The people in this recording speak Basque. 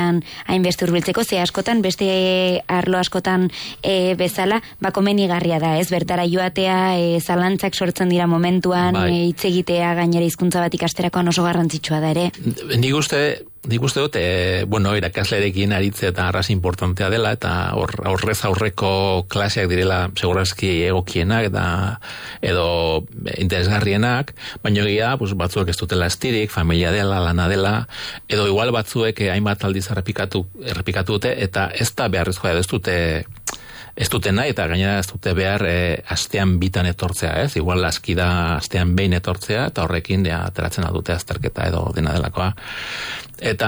horretan hainbeste hurbiltzeko, ze askotan, beste arlo askotan bezala, komenigarria da, ez? Bertara joatea, zalantzak sortzen dira momentuan, hitz egitea gainera hizkuntza bat ikasterakoan oso garrantzitsua da ere. Nik uste dut, irakaslerekin aritze eta arras importantea dela, eta aurrez aurreko klaseak direla segurazki egokienak edo interesgarrienak, baina egia batzuek ez dutela estirik, familia dela, lana dela, edo igual batzuek hainbat aldiz errepikatu dute, eta ez da beharrezkoa ez dute nahi, eta gainera ez dute behar astean bitan etortzea, ez? Igual aski da astean behin etortzea, eta horrekin ateratzen dute azterketa edo dena delakoa. Eta